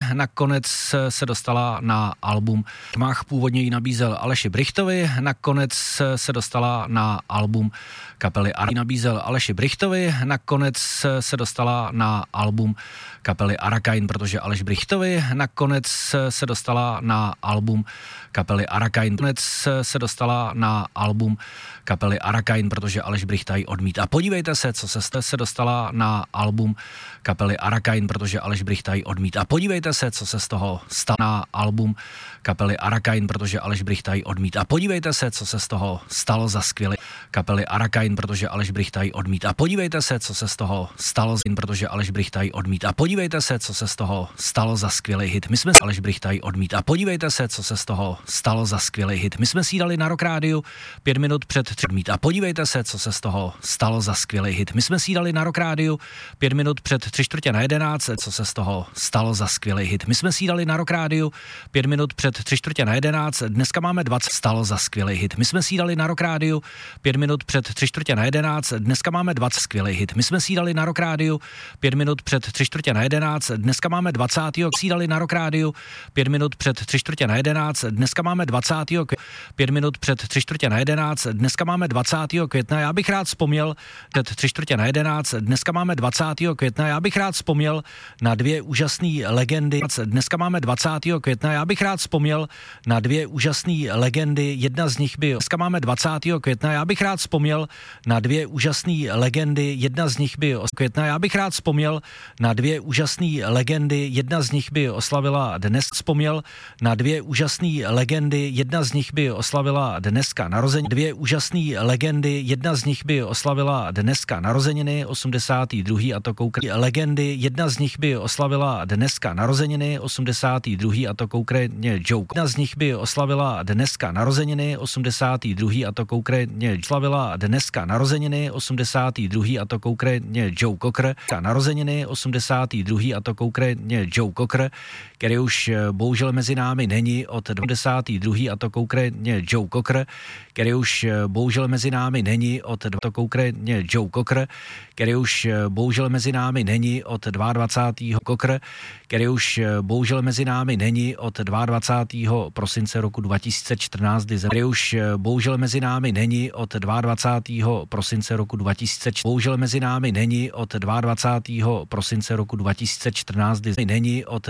nakonec se dostala na album Tmách, původně ji nabízel Aleši Brychtovi, nakonec se dostala na album kapely nakonec se dostala na album kapely Arakain, protože Aleš Brychtovi, nakonec se dostala na album kapely Arakain, nakonec se dostala na album kapely Arakain, protože Aleš Brychta ji odmít. A podívejte se, co se dostala na album kapely Arakain, protože Aleš Brychta ji odmít. A podívejte se, co se z toho stalo na album kapely Arakain, protože Aleš Brychta ji odmít. A podívejte se, co se z toho stalo za skvělý kapely Arakain, protože Aleš Brychta ji odmít. A podívejte se, co se z toho stalo, protože Aleš Brychta ji odmít. A podívejte se, co se z toho stalo za skvělý hit. My jsme Aleš Brychta ji odmít. A podívejte se, co se z toho stalo za skvělý hit. My jsme si dali na Rock Rádiu 5 minut před odmít. A podívejte se, co se z toho stalo za skvělý hit. My jsme si dali na Rock Rádiu 5 minut před 10:45, co se z toho stalo za skvělý hit. My jsme si dali na Rock Rádiu 5 minut před 10:45, dneska máme 20, stalo za skvělý hit. My jsme si dali na Rock Rádiu 5 minut před 10:45, dneska máme 20, skvělý hit. My jsme si dali na Rock Rádiu 5 minut před 10:45, dneska máme 20. si dali na Rock Rádiu 5 minut před 10:45, dneska máme 20. 5 minut před 10:45, dneska máme 20. května, já bych rád vzpomněl před 10:45, dneska máme 20. května, já bych rád vzpomněl na dvě úžasné legendy. Dneska máme 20. května, já bych rád vzpomněl na dvě úžasné legendy, jedna z nich by, dneska máme 20. května, já bych rád vzpomněl na dvě úžasné legendy, jedna z nich by května, já bych rád vzpomněl na dvě úžasné legendy, jedna z nich by oslavila dnes, vzpomněl na dvě úžasné legendy, jedna z nich by oslavila dneska narození, dvě úžasné legendy, jedna z nich by oslavila dneska narozeniny, 82. a to konkrétně legendy, jedna z nich by oslavila dneska narozeniny, 82. a to konkrétně Joe. Jedna z nich by oslavila dneska narozeniny, 82. a to konkrétně oslavila dneska narozeniny, 82. a to konkrétně Joe Cocker, narozeniny, 82. a to konkrétně Joe Cocker, který už bohužel mezi námi není od 82. a to konkrétně Joe Cocker, který už bohužel mezi námi není od to konkrétně Joe Cocker, který už bohužel mezi námi není od 22. Cocker, který už bohužel mezi námi není od 22. prosince roku 2014, který už bohužel mezi námi není od 22. prosince roku 2014, bohužel mezi námi není od 22. prosince roku 2014, není od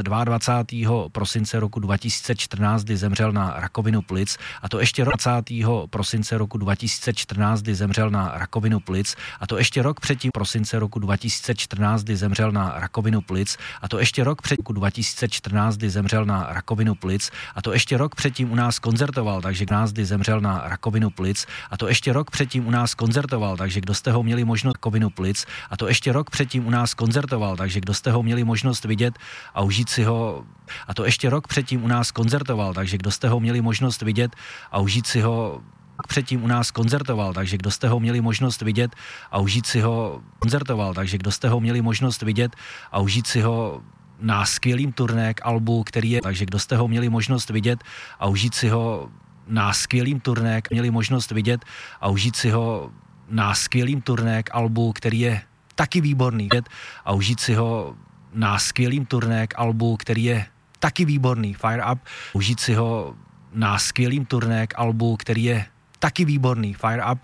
22. prosince roku 2014, kdy zemřel na rakovinu plic, a to ještě 20. prosince roku 2014, kdy zemřel na rakovinu plic, a to ještě rok předtím prosince roku 2014, kdy zemřel na rakovinu plic, a to ještě rok před roku 2014, kdy zemřel na rakovinu plic, a to ještě rok předtím u nás koncertoval, takže kdy zemřel na rakovinu plic, a to ještě rok předtím u nás koncertoval, takže kdo jste ho měli možnost rakovinu plic, a to ještě rok předtím u nás koncertoval, takže kdo jste ho měli možnost vidět a užít si ho, a to ještě rok předtím u nás koncertoval, takže kdo jste ho měli možnost vidět a užít si ho, předtím u nás koncertoval, takže kdo jste ho měli možnost vidět a užít si ho, koncertoval, takže kdo jste ho měli možnost vidět a užít si ho na skvělým turné k albu, který je, takže kdo jste ho měli možnost vidět a užít si ho na skvělým turné, měli možnost vidět a užít si ho na skvělým turné k albu, který je taky výborný, a užít si ho na skvělým turné k albu, který je taky výborný, Fire Up, užít si ho na skvělým turné k albu, který je taky výborný, Fire Up,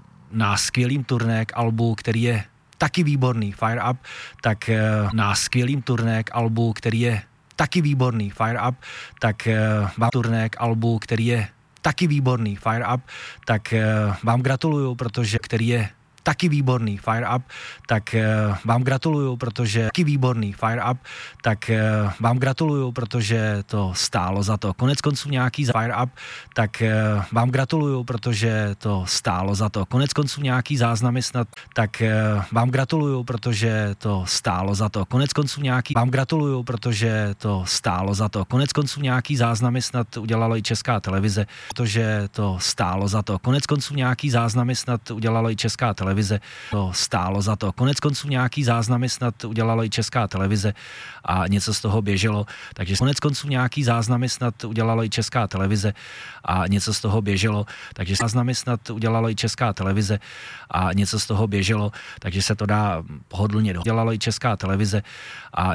na skvělým turné k albu, který je taky výborný, Fire Up, tak na skvělým turné k albu, který je taky výborný, Fire Up, tak vám turné k albu, který je taky výborný, Fire Up, tak vám gratuluju, protože který je taky výborný, Fire Up, tak vám gratuluju, protože taky výborný, Fire Up, tak vám gratuluju, protože to stálo za to. Konec konců nějaký Fire Up, tak vám gratuluju, protože to stálo za to. Konec konců nějaký záznamy snad, tak vám gratuluju, protože to stálo za to. Konec konců nějaký, vám gratuluju, protože to stálo za to. Konec konců nějaký záznamy snad udělala i Česká televize, protože to stálo za to. Konec konců nějaký záznamy snad udělala i Česká televize, to stálo za to. Konec konců nějaký záznamy snad udělala i Česká televize a něco z toho běželo, takže konec konců nějaký záznamy snad udělala i Česká televize a něco z toho běželo, takže záznamy snad udělala i Česká televize a něco z toho běželo, takže se to dá pohodlně dodělala i Česká televize a